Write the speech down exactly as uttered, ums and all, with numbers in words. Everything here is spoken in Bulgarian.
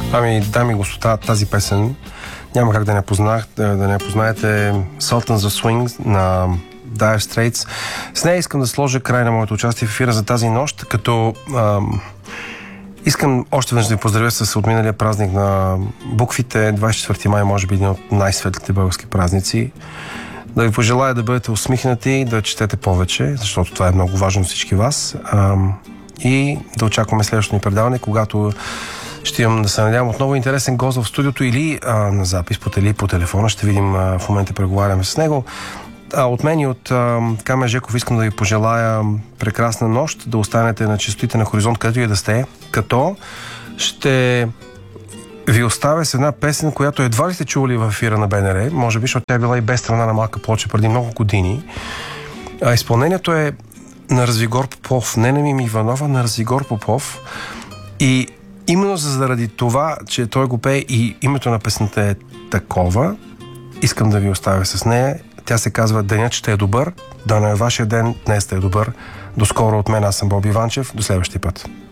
Ами, дами и господа, тази песен няма как да не познах, да, да не познаете Sultans of Swing на Dire Straits. С нея искам да сложа край на моето участие в ефира за тази нощ, като ам, искам още веднъж да ви поздравя с отминалия празник на буквите. двадесет и четвърти май може би един от най-светлите български празници. Да ви пожелая да бъдете усмихнати, да четете повече, защото това е много важно за всички вас. Ам, и да очакваме следващото ни предаване, когато ще имам, да се надявам, отново интересен гост в студиото или а, на запис по теле, по телефона. Ще видим, а, в момента преговаряме с него. А, от мен и от а, Камен Жеков искам да ви пожелая прекрасна нощ, да останете на честотите на Хоризонт, където и да сте, като ще ви оставя с една песен, която едва ли сте чували в ефира на БНР, може би, защото тя е била и без страна на малка плоча преди много години. А, изпълнението е на Развигор Попов, не на Мими Иванова, на Развигор Попов. И именно заради това, че той го пее и името на песента е такова, искам да ви оставя с нея. Тя се казва "Денят ще е добър", да не е вашия ден, днес да е добър. До скоро от мен, аз съм Боби Иванчев, до следващия път.